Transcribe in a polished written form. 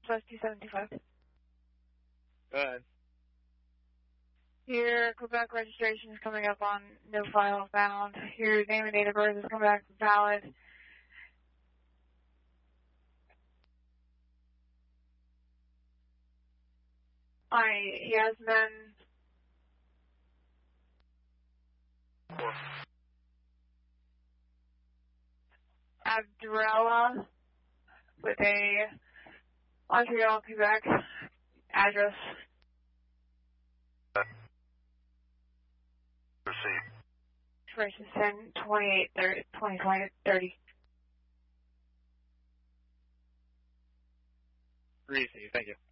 Southwest 2725. Go ahead. Your Quebec registration is coming up on no file found. Your name and date of birth is coming back valid. Yasmin Abdurella with a Montreal, Quebec address. Proceed. Expiration 10/28/2030. Receive. Thank you.